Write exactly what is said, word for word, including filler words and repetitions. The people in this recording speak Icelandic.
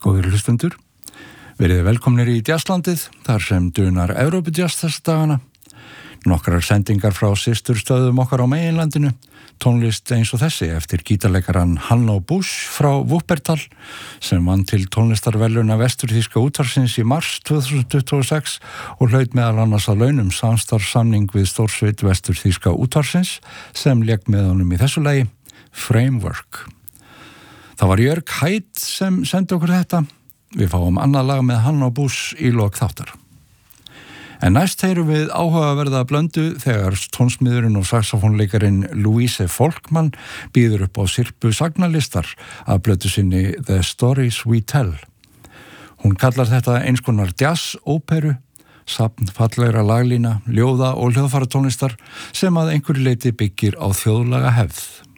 Góðir hlustendur, verið velkomnir í Jazzlandið, þar sem dunar Evrópujazz þessa dagana. Nokkrar sendingar frá systurstöðum okkar á meginlandinu, tónlist eins og þessi eftir gítarleikaran Hanno Busch frá Wuppertal, sem vann til tónlistarverðlauna vesturþýska útvarpsins í mars tvö þúsund tuttugu og sex og hlaut meðal annars að launum samstarfssamning við stórsveit vesturþýska útvarpsins, sem lék með honum í þessu lagi, Framework. Það var Jörg Haidt sem sendi okkur þetta. Við fáum annað lag með Hanno Busch í lok þáttar. En næst heyrum við áhugaverða blöndu þegar tónsmiðurinn og saxofónleikarin Louise Folkmann býður upp á sirpu sagnalistar af blötu sinni The Stories We Tell. Hún kallar þetta eins konar jazz-óperu, safn fallegra laglína, ljóða og hljóðfæratónlistar sem að einhverju leyti byggir á þjóðlaga hefð.